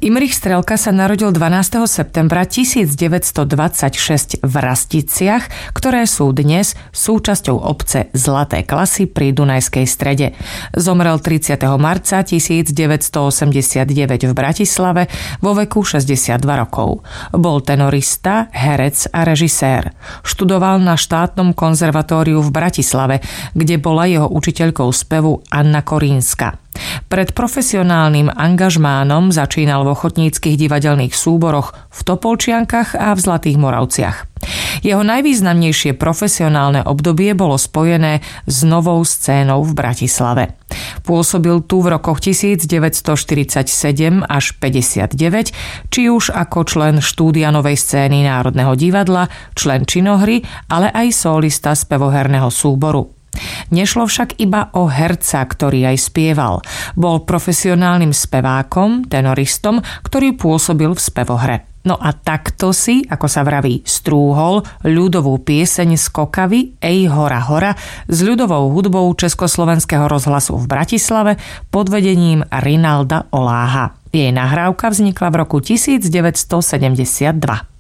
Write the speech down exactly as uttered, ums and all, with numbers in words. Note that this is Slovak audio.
Imrich Strelka sa narodil dvanásteho septembra tisícdeväťstodvadsaťšesť v Rasticiach, ktoré sú dnes súčasťou obce Zlaté Klasy pri Dunajskej Strede. Zomrel tridsiateho marca tisícdeväťstoosemdesiatdeväť v Bratislave vo veku šesťdesiatdva rokov. Bol tenorista, herec a režisér. Študoval na štátnom konzervatóriu v Bratislave, kde bola jeho učiteľkou spevu Anna Korínska. Pred profesionálnym angažmánom začínal v ochotníckych divadelných súboroch v Topolčiankach a v Zlatých Moravciach. Jeho najvýznamnejšie profesionálne obdobie bolo spojené s Novou scénou v Bratislave. Pôsobil tu v rokoch devätnásťstoštyridsaťsedem až päťdesiatdeväť, či už ako člen štúdia Novej scény Národného divadla, člen činohry, ale aj solista spevoherného súboru. Nešlo však iba o herca, ktorý aj spieval. Bol profesionálnym spevákom, tenoristom, ktorý pôsobil v spevohre. No a takto si, ako sa vraví, strúhol ľudovú pieseň z Kokavy Ej hora hora s ľudovou hudbou Československého rozhlasu v Bratislave pod vedením Rinalda Oláha. Jej nahrávka vznikla v roku devätnásťstosedemdesiatdva.